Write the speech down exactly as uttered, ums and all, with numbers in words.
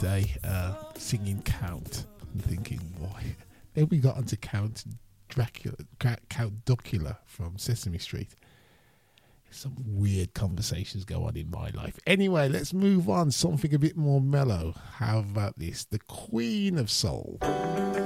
day uh, singing Count and thinking, why? Then we got onto Count Dracula, Count Duckula from Sesame Street. Some weird conversations go on in my life. Anyway, let's move on. Something a bit more mellow. How about this? The Queen of Soul.